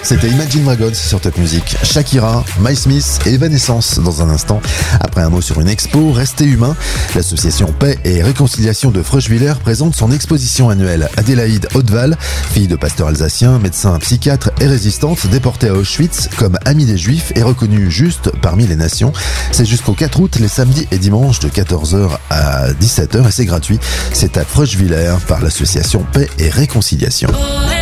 C'était Imagine Dragons sur Top Music. Shakira, My Smith et Evanescence dans un instant. Après un mot sur une expo, Restez humain. L'association Paix et Réconciliation de Fröschwiller présente son exposition annuelle. Adélaïde Hauteval, fille de pasteur alsacien, médecin, psychiatre et résistante, déportée à Auschwitz comme amie des Juifs et reconnue juste parmi les nations. C'est jusqu'au 4 août, les samedis et dimanches de 14h à 17h et c'est gratuit. C'est à Fröschwiller par l'association Paix et Réconciliation.